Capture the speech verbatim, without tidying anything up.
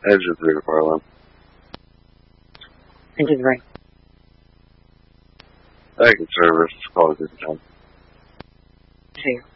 Engine three to Farland. Engine three. Thank you, service. Call it a good time. See you.